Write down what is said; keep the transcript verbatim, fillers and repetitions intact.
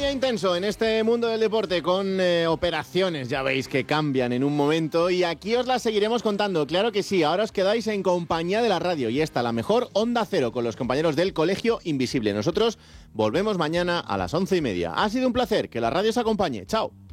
día intenso en este mundo del deporte con eh, operaciones, ya veis que cambian en un momento y aquí os las seguiremos contando, claro que sí. Ahora os quedáis en compañía de la radio y esta, la mejor Onda Cero, con los compañeros del Colegio Invisible. Nosotros volvemos mañana a las once y media. Ha sido un placer, que la radio os acompañe. Chao.